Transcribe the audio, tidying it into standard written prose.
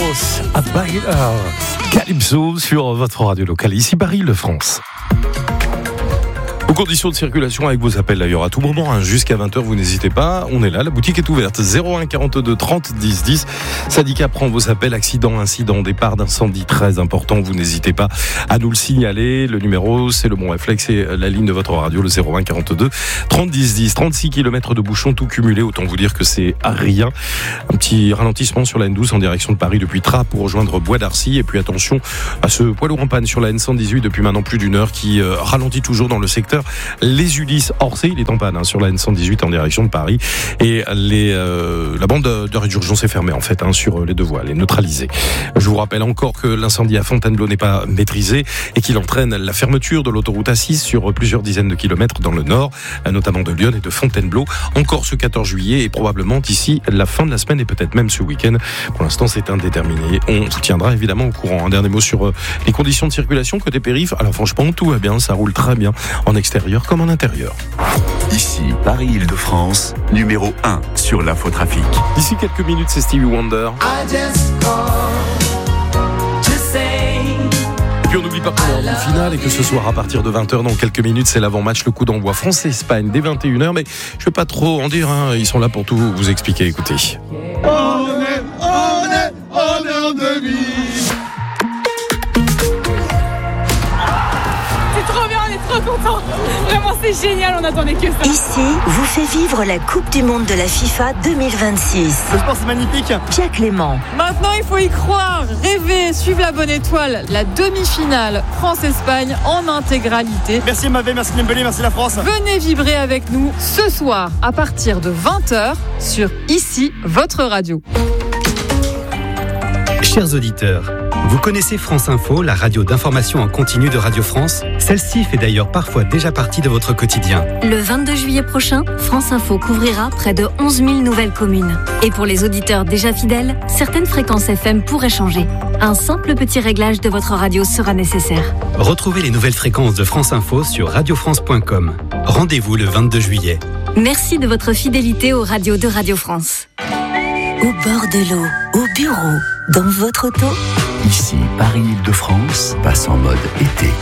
Calypso sur votre radio locale, ici Paris-le-France. Aux conditions de circulation avec vos appels d'ailleurs à tout moment, jusqu'à 20h, vous n'hésitez pas, on est là, la boutique est ouverte. 01 42 30 10 10. Syndicat prend vos appels, accident, incident, départ d'incendie très important, vous n'hésitez pas à nous le signaler. Le numéro, c'est le bon réflexe, c'est la ligne de votre radio, le 01 42 30 10 10. 36 km de bouchons tout cumulé, autant vous dire que c'est rien. Un petit ralentissement sur la N12 en direction de Paris depuis Trappes pour rejoindre Bois d'Arcy. Et puis attention à ce poids lourd en panne sur la N118 depuis maintenant plus d'une heure qui ralentit toujours dans le secteur Les Ulysses Orsay, il est en panne sur la N118 en direction de Paris et la bande d'arrêt d'urgence est fermée en fait sur les deux voies, elle est neutralisée. Je vous rappelle encore que l'incendie à Fontainebleau n'est pas maîtrisé et qu'il entraîne la fermeture de l'autoroute A6 sur plusieurs dizaines de kilomètres dans le nord, notamment de Lyon et de Fontainebleau, encore ce 14 juillet et probablement d'ici la fin de la semaine et peut-être même ce week-end. Pour l'instant c'est indéterminé, on vous tiendra évidemment au courant. Un dernier mot sur les conditions de circulation côté périph'. Alors franchement tout va bien, ça roule très bien en extérieur comme en intérieur. Ici, Paris-Île-de-France, numéro 1 sur l'infotrafic. D'ici quelques minutes, c'est Stevie Wonder. Et puis on n'oublie pas qu'on est en finale et que ce soir à partir de 20h, dans quelques minutes, c'est l'avant-match, le coup d'envoi France-Espagne dès 21h. Mais je ne vais pas trop en dire, ils sont là pour tout vous expliquer, écoutez. On est en demi. Trop content. Vraiment c'est génial, on attendait que ça. Ici vous fait vivre la Coupe du Monde de la FIFA 2026. Le sport c'est magnifique. Pierre Clément. Maintenant il faut y croire, rêver, suivre la bonne étoile. La demi-finale France-Espagne en intégralité. Merci Mavé, merci Dembélé, merci la France. Venez vibrer avec nous ce soir à partir de 20h sur Ici, votre radio. Chers auditeurs, vous connaissez France Info, la radio d'information en continu de Radio France? Celle-ci fait d'ailleurs parfois déjà partie de votre quotidien. Le 22 juillet prochain, France Info couvrira près de 11 000 nouvelles communes. Et pour les auditeurs déjà fidèles, certaines fréquences FM pourraient changer. Un simple petit réglage de votre radio sera nécessaire. Retrouvez les nouvelles fréquences de France Info sur radiofrance.com. Rendez-vous le 22 juillet. Merci de votre fidélité aux radios de Radio France. Au bord de l'eau, au bureau, dans votre auto. Ici, Paris-Île-de-France passe en mode été.